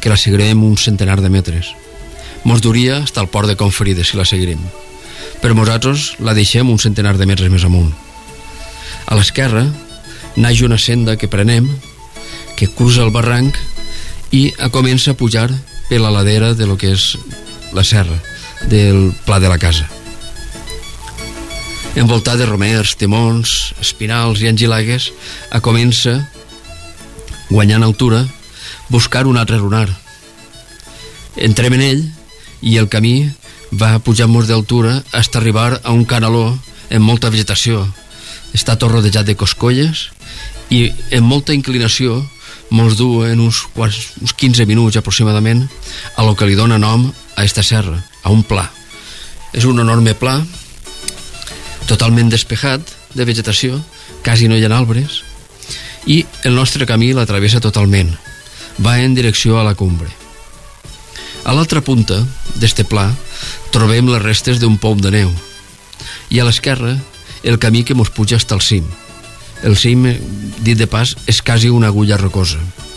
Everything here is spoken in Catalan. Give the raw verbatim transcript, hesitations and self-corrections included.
que la seguirem un centenar de metres. Mos duria fins al port de Confrides si la seguirem, però nosaltres la deixem un centenar de metres més amunt. A l'esquerra naix una senda que prenem, que cruza el barranc i comença a pujar per la ladera de lo que és la serra del Pla de la Casa. Envoltat de romers, timons, espinals i angilagues, a comença, guanyant altura, buscar un altre lunar. Entrem en ell i el camí va pujant-nos d'altura fins a arribar a un canaló amb molta vegetació. Està tot rodejat de coscolles i amb molta inclinació mos du en uns, uns quinze minuts aproximadament a lo que li dona nom a esta serra, a un pla. És un enorme pla totalment despejat de vegetació, quasi no hi ha arbres, i el nostre camí la travessa totalment, va en direcció a la cumbre. A l'altra punta d'este pla trobem les restes d'un pou de neu i a l'esquerra el camí que mos puja fins al cim. El cim, dit de pas, és quasi una agulla rocosa.